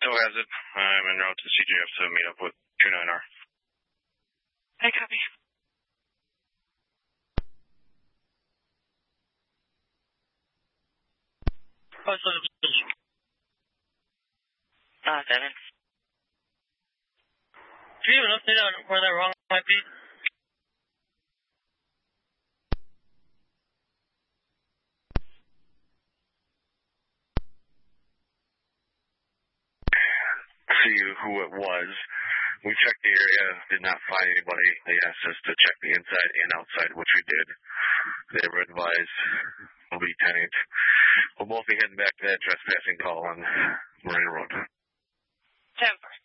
Tow has it. I'm en route to CJF to meet up with 29R. I copy. What's the position? 7. Do you have an update on where that wrong might be? See who it was. We checked the area, did not find anybody. They asked us to check the inside and outside, which we did. They were advised Lieutenant we'll both be heading back to that trespassing call on Marina Road. 10-4.